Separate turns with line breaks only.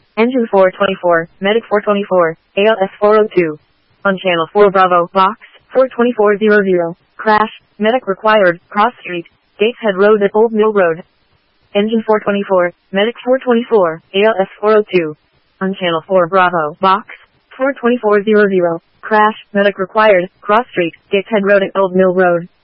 Engine 424, Medic 424, ALS 402. On Channel 4 Bravo, Box 42400. Crash, Medic required, Cross Street, Gateshead Road at Old Mill Road. Engine 424, Medic 424, ALS 402. On Channel 4 Bravo, Box 42400. Crash, Medic required, Cross Street, Gateshead Road at Old Mill Road.